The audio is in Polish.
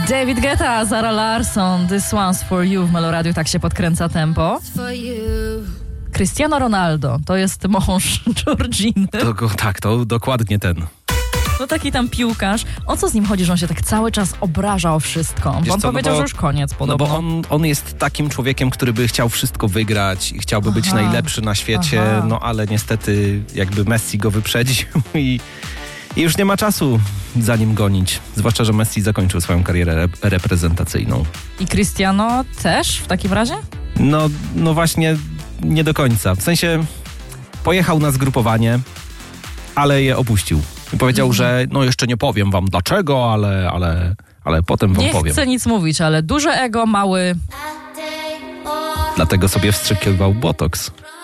David Guetta, Zara Larsson, This One's For You w Meloradiu, tak się podkręca tempo. Cristiano Ronaldo, to jest mąż Georginy. To dokładnie ten. No taki tam piłkarz. O co z nim chodzi, że on się tak cały czas obraża o wszystko? Bo on powiedział, że już koniec podobno. No bo on jest takim człowiekiem, który by chciał wszystko wygrać i chciałby być najlepszy na świecie, no ale niestety jakby Messi go wyprzedził i już nie ma czasu za nim gonić. Zwłaszcza, że Messi zakończył swoją karierę reprezentacyjną. I Cristiano też w takim razie? No właśnie nie do końca. W sensie pojechał na zgrupowanie, ale je opuścił. I powiedział, że no jeszcze nie powiem wam dlaczego, ale potem wam powiem. Nie chcę nic mówić, ale duże ego, mały... Dlatego sobie wstrzykiwał botoks.